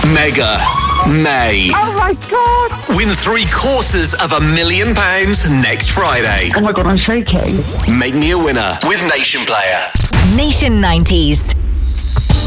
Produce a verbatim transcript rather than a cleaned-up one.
Mega May. Oh my God! Win three quarters of a million pounds next Friday. Oh my God, I'm shaking. Make me a winner with Nation Player. Nation nineties.